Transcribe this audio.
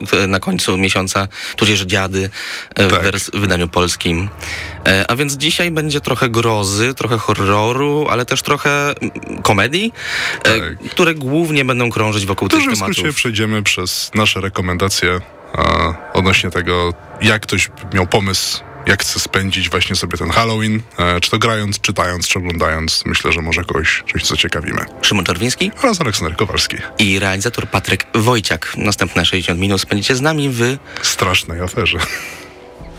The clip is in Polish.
na końcu miesiąca, tudzież Dziady w wydaniu polskim. A więc dzisiaj będzie trochę grozy, trochę horroru, ale też trochę komedii, które głównie będą krążyć wokół tych tematów. W skrócie przejdziemy przez nasze rekomendacje odnośnie tego, jak ktoś miał pomysł, jak chce spędzić właśnie sobie ten Halloween, czy to grając, czytając, czy oglądając. Myślę, że może kogoś czymś zaciekawimy. Szymon Czerwiński oraz Aleksander Kowalski. I realizator Patryk Wojciak. Następne 60 minut spędzicie z nami w strasznej aferze.